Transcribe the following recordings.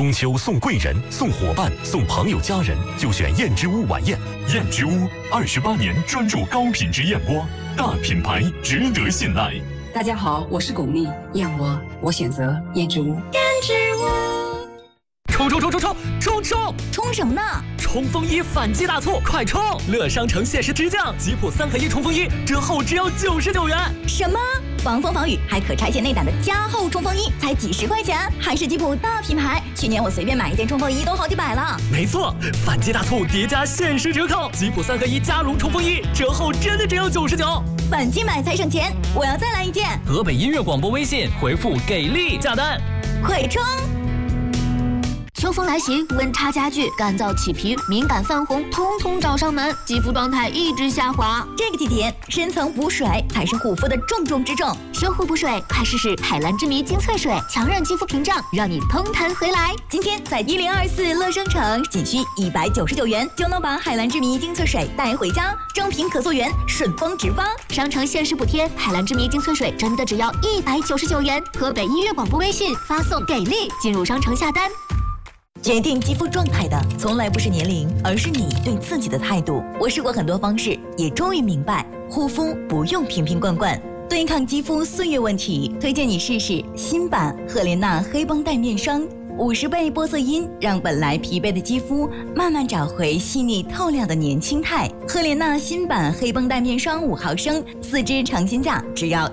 中秋送贵人、送伙伴、送朋友家人，就选燕之屋晚宴。 燕之屋28年专注高品质燕窝，大品牌值得信赖。 大家好，我是巩俐，燕窝我选择燕之屋。 燕之屋。冲什么呢？ 冲锋衣反击大促，快冲！乐商城限时直降，吉普3合1冲锋衣折后只要99元。 什么？防风防雨还可拆卸内胆的加厚冲锋衣才几十块钱，还是吉普大品牌。去年我随便买一件冲锋衣都好几百了。 没错，反击大促叠加限时折扣，吉普3合1加绒冲锋衣折后真的只要99。 反击买才省钱，我要再来一件。 河北音乐广播微信回复给力下单， 快冲！ 秋风来袭，温差加剧，干燥起皮，敏感泛红，通通找上门，肌肤状态一直下滑。 这个季节，深层补水才是护肤的重中之重。 修护补水，快试试海蓝之谜精粹水，强韧肌肤屏障，让你通弹回来。 今天在1024乐商城，仅需199元就能把海蓝之谜精粹水带回家，正品可溯源，顺丰直发。 商城限时补贴，海蓝之谜精粹水真的只要199元。河北音乐广播微信发送给力，进入商城下单。 决定肌肤状态的从来不是年龄，而是你对自己的态度。我试过很多方式，也终于明白，护肤不用瓶瓶罐罐。对抗肌肤岁月问题，推荐你试试新版赫莲娜黑绷带面霜，50倍玻色因，让本来疲惫的肌肤慢慢找回细腻透亮的年轻态。赫莲娜新版黑绷带面霜5毫升，4支尝鲜价只要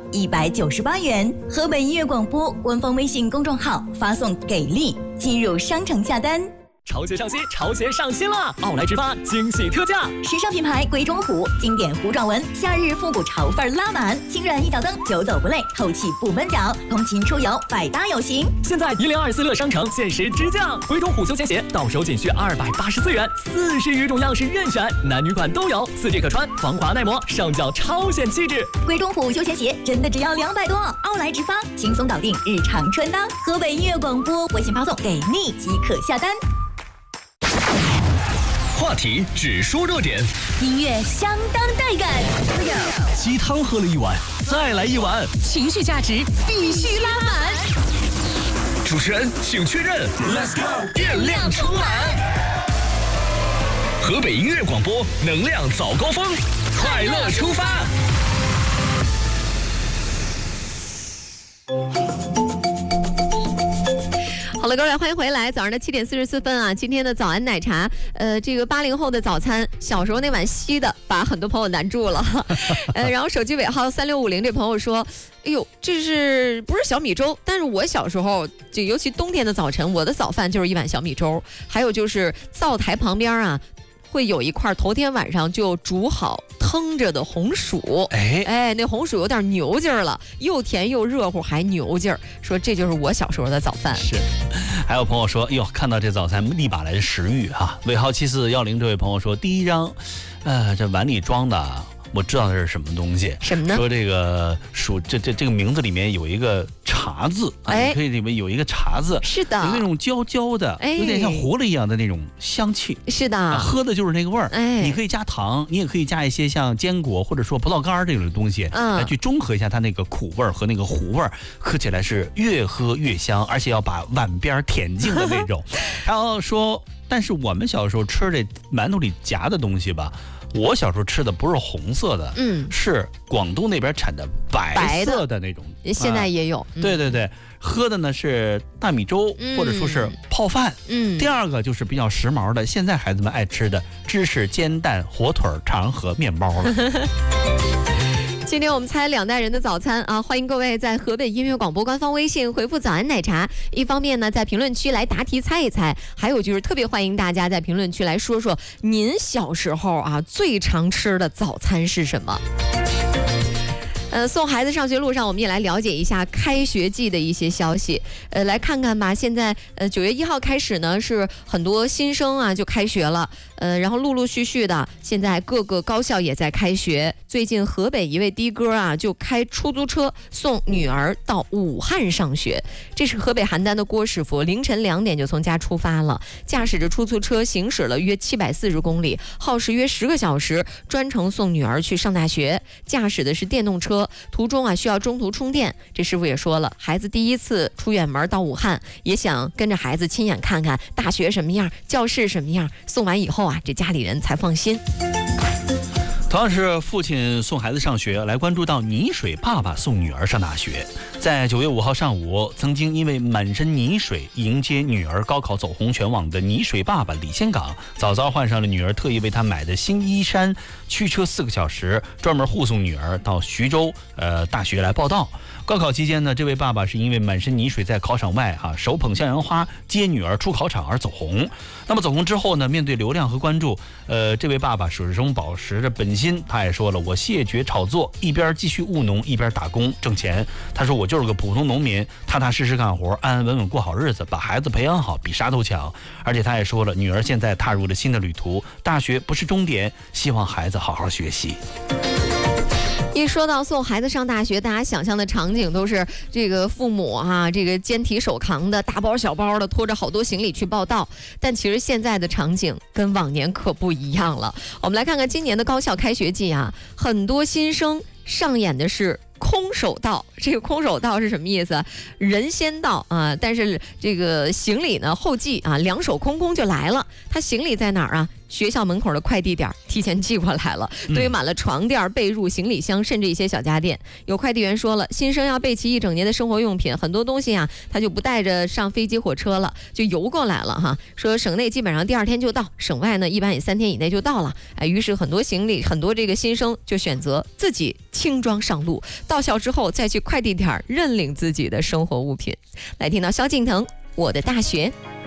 198元。河北音乐广播官方微信公众号发送给力，进入商城下单。 潮鞋上新，潮鞋上新了！奥莱直发惊喜特价， 时尚品牌鬼冢虎经典糊状纹，夏日复古潮范拉满，轻软一脚蹬，久走不累，透气不闷脚，通勤出游百搭有型。 现在1024乐商城限时直降，鬼冢虎休闲鞋到手仅需284元，40余种样式任选，男女款都有，4G 可穿，防滑耐磨，上脚超显气质。 鬼冢虎休闲鞋真的只要200多，奥莱直发轻松搞定日常穿搭。河北音乐广播微信发送给力即可下单。 话题只说热点， 音乐相当带感， 鸡汤喝了一碗，再来一碗， 情绪价值必须拉满。 主持人请确认 ，Let's go， 电量充满。河北音乐广播，能量早高峰，快乐出发。 好了，各位，欢迎回来。早上的7点44分啊，今天的早安奶茶，这个80后的早餐，小时候那碗稀的，把很多朋友难住了。然后手机尾号3650这朋友说，哎呦，这是不是小米粥？但是我小时候，就尤其冬天的早晨，我的早饭就是一碗小米粥，还有就是灶台旁边啊，会有一块头天晚上就煮好腾着的红薯，那红薯有点牛劲儿了，又甜又热乎还牛劲儿，说这就是我小时候的早饭。 是，还有朋友说，哟，看到这早餐立马来的食欲哈。尾号7410这位朋友说，第一张，这碗里装的。我知道它是什么东西， 什么呢？ 说这个薯，这个名字里面有一个茶字，你可以里面有一个茶字， 是的， 有那种焦焦的，有点像糊了一样的那种香气， 是的， 喝的就是那个味儿。你可以加糖，你也可以加一些像坚果或者说葡萄干这种东西，来去中和一下它那个苦味和那个糊味，喝起来是越喝越香，而且要把碗边舔净的那种。然后说，但是我们小时候吃这馒头里夹的东西吧。我小时候吃的不是红色的，是广东那边产的白色的那种， 现在也有。 对对对，喝的呢是大米粥，或者说是泡饭。第二个就是比较时髦的，现在孩子们爱吃的芝士煎蛋、火腿肠和面包了。 今天我们猜2代人的早餐啊，欢迎各位在河北音乐广播官方微信回复早安奶茶，一方面呢在评论区来答题猜一猜，还有就是特别欢迎大家在评论区来说说您小时候啊最常吃的早餐是什么。送孩子上学路上，我们也来了解一下开学季的一些消息。来看看吧，现在9月1号开始呢，是很多新生啊就开学了。然后陆陆续续的，现在各个高校也在开学。 最近河北一位的哥啊，就开出租车送女儿到武汉上学。这是河北邯郸的郭师傅，凌晨2点就从家出发了，驾驶着出租车行驶了约740公里，耗时约10个小时，专程送女儿去上大学。驾驶的是电动车，途中啊需要中途充电。这师傅也说了，孩子第一次出远门到武汉，也想跟着孩子亲眼看看大学什么样，教室什么样。送完以后啊，这家里人才放心。 同样是父亲送孩子上学，来关注到泥水爸爸送女儿上大学。在9月5号上午，曾经因为满身泥水迎接女儿高考走红全网的泥水爸爸李先岗，早早换上了女儿特意为他买的新衣衫，驱车4个小时，专门护送女儿到徐州大学来报到。高考期间呢，这位爸爸是因为满身泥水在考场外手捧向阳花接女儿出考场而走红。那么走红之后呢，面对流量和关注，这位爸爸始终保持着本心。他也说了，我谢绝炒作，一边继续务农，一边打工挣钱。他说我就是个普通农民，踏踏实实干活，安安稳稳过好日子，把孩子培养好比啥都强。而且他也说了，女儿现在踏入了新的旅途，大学不是终点，希望孩子好好学习。 一说到送孩子上大学，大家想象的场景都是这个父母这个肩提手扛的大包小包的，拖着好多行李去报到。但其实现在的场景跟往年可不一样了。我们来看看今年的高校开学季很多新生上演的是空手道。这个空手道是什么意思？人先到但是这个行李呢后继两手空空就来了。他行李在哪儿学校门口的快递点提前寄过来了，堆满了床垫、被褥、行李箱，甚至一些小家电。有快递员说了，新生要备齐一整年的生活用品，很多东西他就不带着上飞机火车了，就邮过来了说省内基本上第2天就到，省外呢一般也3天以内就到了。于是很多行李，很多这个新生就选择自己轻装上路，到校之后再去快递点认领自己的生活物品。来听到萧敬腾《我的大学》。